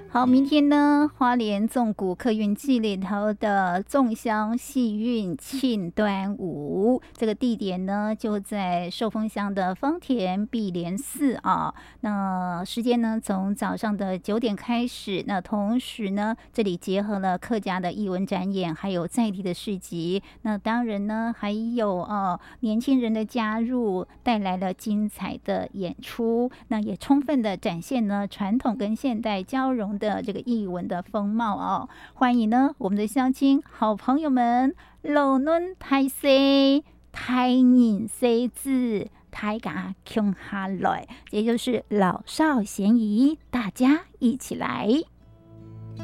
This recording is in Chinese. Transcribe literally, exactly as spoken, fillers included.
好，明天呢，花莲纵谷客运季里头的纵乡戏韵庆端午，这个地点呢就在寿丰乡的芳田碧莲寺啊。那时间呢从早上的九点开始，那同时呢这里结合了客家的艺文展演，还有在地的市集。那当然呢还有呃年轻人的加入，带来了精彩的演出，那也充分的展现了传统跟现代交融的这个艺文的风貌哦。欢迎呢我们的乡亲好朋友们，老嫩太岁太人岁子大家穷下来，也就是老少咸宜，大家一起来。